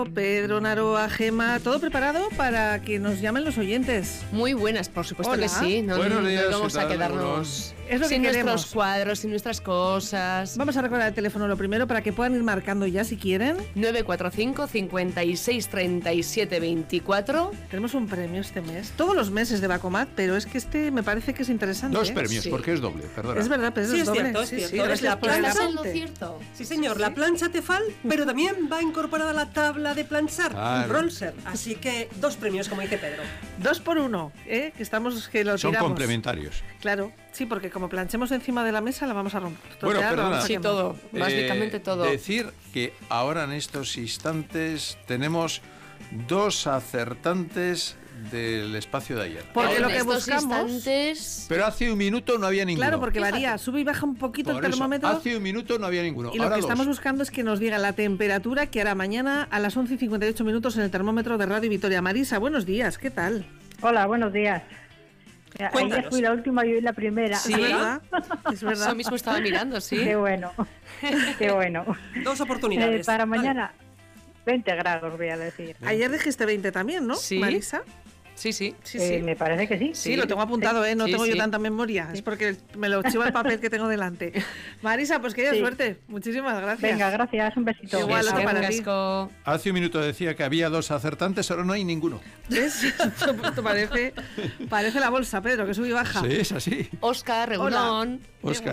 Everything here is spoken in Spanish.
Pedro, Naroa, Gema, todo preparado para que nos llamen los oyentes. Muy buenas, por supuesto. Hola. Que sí. No, Buenos días, no vamos ¿qué a tal? quedarnos Es lo que sin queremos. nuestros cuadros, sin nuestras cosas. Vamos a recordar el teléfono lo primero para que puedan ir marcando ya si quieren. 945 56 37 24. Tenemos un premio este mes, todos los meses de Bacomat, pero es que este me parece que es interesante. Dos premios, Sí. porque es doble, perdona. Es verdad, pero Sí, es es doble. cierto, es Sí, cierto. sí, Es gracias la por el plancha. ¿Estás en lo apunte. cierto? Sí, señor, la plancha Tefal, pero también va incorporada la tabla de planchar, Claro. un Rolser. Así que dos premios, como dice Pedro. 2 por 1, que estamos que lo Son tiramos. complementarios. Claro, sí, porque como planchemos encima de la mesa la vamos a romper. Bueno, trocear, la perdona. vamos a Sí, quemar. todo. Básicamente todo. Decir que ahora en estos instantes tenemos 2 acertantes del espacio de ayer. Porque En lo que estos buscamos... instantes... Pero hace un minuto no había ninguno. Claro, porque Fíjate. varía, sube y baja un poquito Por el eso, termómetro. hace un minuto no había ninguno. Y lo Ahora que estamos dos. buscando es que nos diga la temperatura que hará mañana a las 11:58 minutos en el termómetro de Radio Vitoria. Marisa, buenos días, ¿qué tal? Hola, buenos días. Ayer Cuéntanos. fui la última y hoy la primera. Sí. ¿Es verdad? Es verdad. Eso mismo estaba mirando, sí. Qué bueno, qué bueno. Dos oportunidades. Para Vale. mañana, 20 grados voy a decir. Ayer dijiste 20 también, ¿no, Sí. Marisa? Sí, sí. Sí, sí. Me parece que sí. Sí, lo tengo apuntado, no Sí, tengo yo sí. tanta memoria. Es porque me lo chiva el papel que tengo delante. Marisa, pues que haya Sí. suerte. Muchísimas gracias. Venga, gracias, un besito. Igual, Es otro que para un ti. casco. Hace un minuto decía que había 2 acertantes, ahora no hay ninguno. ¿Ves? Esto parece la bolsa, Pedro, que sube y baja. Sí, es así. Oscar, Regulón. Óscar.